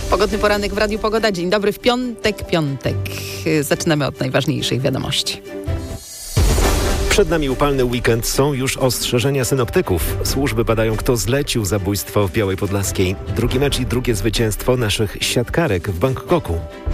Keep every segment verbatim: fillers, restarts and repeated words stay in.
Pogodny poranek w Radiu Pogoda. Dzień dobry w piątek, piątek. Zaczynamy od najważniejszych wiadomości. Przed nami upalny weekend, są już ostrzeżenia synoptyków. Służby badają, kto zlecił zabójstwo w Białej Podlaskiej. Drugi mecz i drugie zwycięstwo naszych siatkarek w Bangkoku.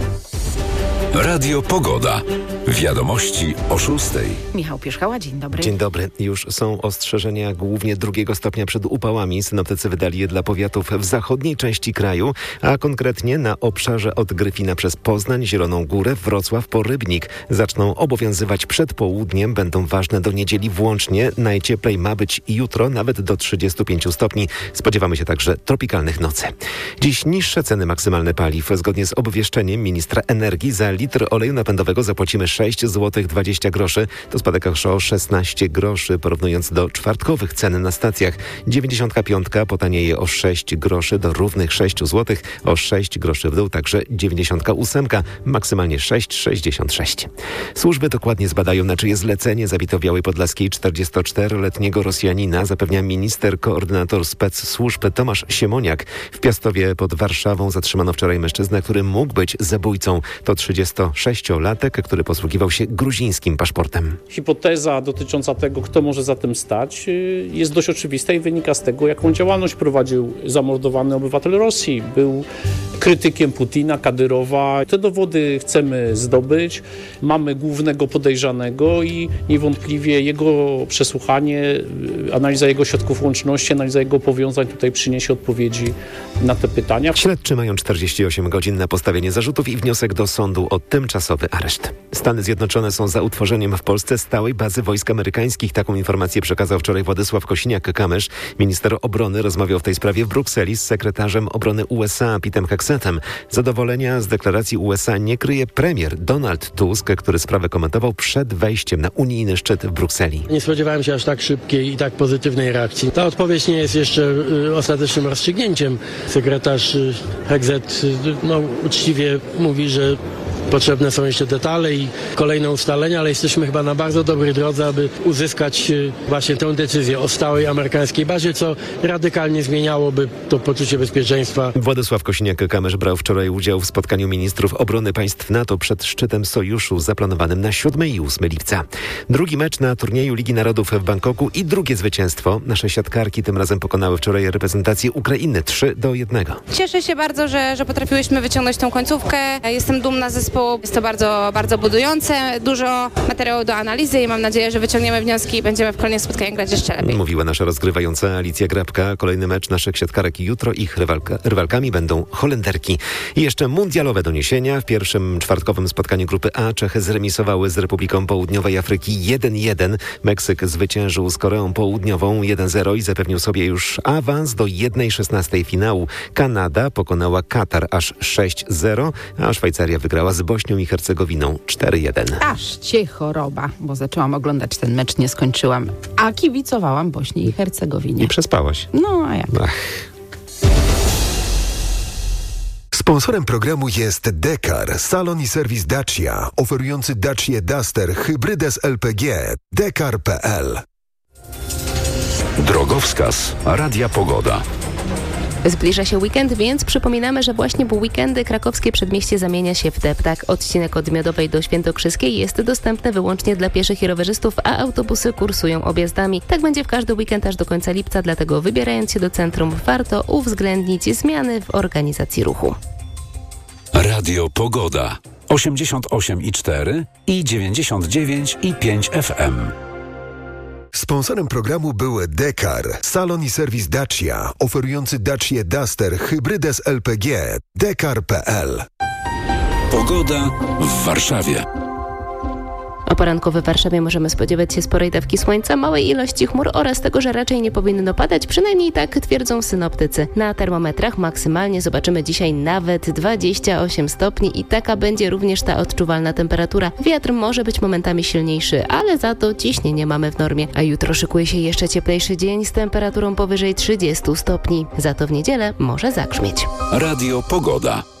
Radio Pogoda. Wiadomości o szóstej. Michał Pierzchała, dzień dobry. Dzień dobry. Już są ostrzeżenia głównie drugiego stopnia przed upałami. Synoptycy wydali je dla powiatów w zachodniej części kraju, a konkretnie na obszarze od Gryfina przez Poznań, Zieloną Górę, Wrocław po Rybnik. Zaczną obowiązywać przed południem, będą ważne do niedzieli włącznie. Najcieplej ma być jutro, nawet do trzydziestu pięciu stopni. Spodziewamy się także tropikalnych nocy. Dziś niższe ceny maksymalne paliw. Zgodnie z obwieszczeniem ministra energii za litr oleju napędowego zapłacimy sześć złotych dwadzieścia groszy. To spadek aż o szesnaście groszy, porównując do czwartkowych cen na stacjach. dziewięćdziesiątka piątka potanieje o sześć groszy do równych sześciu złotych, o sześć groszy w dół, także dziewięćdziesiątka ósemka, maksymalnie sześć sześćdziesiąt sześć. Służby dokładnie zbadają, na czyje zlecenie zabito w Białej Podlaskiej czterdziestoczteroletniego Rosjanina, zapewnia minister koordynator spec służb Tomasz Siemoniak. W Piastowie pod Warszawą zatrzymano wczoraj mężczyznę, który mógł być zabójcą. To trzydziestosześciolatek, który posługiwał się gruzińskim paszportem. Hipoteza dotycząca tego, kto może za tym stać, jest dość oczywista i wynika z tego, jaką działalność prowadził zamordowany obywatel Rosji. Był krytykiem Putina, Kadyrowa. Te dowody chcemy zdobyć. Mamy głównego podejrzanego i niewątpliwie jego przesłuchanie, analiza jego środków łączności, analiza jego powiązań tutaj przyniesie odpowiedzi na te pytania. Śledczy mają czterdzieści osiem godzin na postawienie zarzutów i wniosek do sądu o tymczasowy areszt. Stany Zjednoczone są za utworzeniem w Polsce stałej bazy wojsk amerykańskich. Taką informację przekazał wczoraj Władysław Kosiniak-Kamysz. Minister obrony rozmawiał w tej sprawie w Brukseli z sekretarzem obrony U S A Petem Hexetem. Zadowolenia z deklaracji U S A nie kryje premier Donald Tusk, który sprawę komentował przed wejściem na unijny szczyt w Brukseli. Nie spodziewałem się aż tak szybkiej i tak pozytywnej reakcji. Ta odpowiedź nie jest jeszcze y, ostatecznym rozstrzygnięciem. Sekretarz y, Hexet y, no, uczciwie mówi, że potrzebne są jeszcze detale i kolejne ustalenia, ale jesteśmy chyba na bardzo dobrej drodze, aby uzyskać właśnie tę decyzję o stałej amerykańskiej bazie, co radykalnie zmieniałoby to poczucie bezpieczeństwa. Władysław Kosiniak-Kamysz brał wczoraj udział w spotkaniu ministrów obrony państw NATO przed szczytem sojuszu zaplanowanym na siódmego i ósmego lipca. Drugi mecz na turnieju Ligi Narodów w Bangkoku i drugie zwycięstwo. Nasze siatkarki tym razem pokonały wczoraj reprezentację Ukrainy trzy do jednego. Cieszę się bardzo, że, że potrafiłyśmy wyciągnąć tą końcówkę. Jestem dumna z zespołu. Jest to bardzo, bardzo budujące, dużo materiału do analizy i mam nadzieję, że wyciągniemy wnioski i będziemy w kolejnych spotkaniach grać jeszcze lepiej. Mówiła nasza rozgrywająca Alicja Grabka. Kolejny mecz naszych siatkarek jutro. Ich rywalka, rywalkami będą Holenderki. I jeszcze mundialowe doniesienia. W pierwszym czwartkowym spotkaniu grupy A Czechy zremisowały z Republiką Południowej Afryki jeden jeden. Meksyk zwyciężył z Koreą Południową jeden zero i zapewnił sobie już awans do jednej szesnastej finału. Kanada pokonała Katar aż sześć zero, a Szwajcaria wygrała z Bośnią i Hercegowiną cztery jeden. Aż cię choroba, bo zaczęłam oglądać ten mecz, nie skończyłam, a kibicowałam Bośni i Hercegowinie. I przespałaś. No, a jak? Ach. Sponsorem programu jest Dekar, salon i serwis Dacia, oferujący Dacia Duster hybrydę z L P G. Dekar kropka p l. Drogowskaz Radia Pogoda. Zbliża się weekend, więc przypominamy, że właśnie w weekendy krakowskie przedmieście zamienia się w deptak. Odcinek od Miodowej do Świętokrzyskiej jest dostępny wyłącznie dla pieszych i rowerzystów, a autobusy kursują objazdami. Tak będzie w każdy weekend aż do końca lipca, dlatego wybierając się do centrum warto uwzględnić zmiany w organizacji ruchu. Radio Pogoda. osiemdziesiąt osiem i cztery i dziewięćdziesiąt dziewięć i pięć F M. Sponsorem programu był Dekar, salon i serwis Dacia, oferujący Dacia Duster hybrydę z L P G. Dekar kropka p l. Pogoda w Warszawie. O poranku w Warszawie możemy spodziewać się sporej dawki słońca, małej ilości chmur oraz tego, że raczej nie powinno padać, przynajmniej tak twierdzą synoptycy. Na termometrach maksymalnie zobaczymy dzisiaj nawet dwadzieścia osiem stopni i taka będzie również ta odczuwalna temperatura. Wiatr może być momentami silniejszy, ale za to ciśnienie mamy w normie. A jutro szykuje się jeszcze cieplejszy dzień z temperaturą powyżej trzydziestu stopni. Za to w niedzielę może zagrzmieć. Radio Pogoda.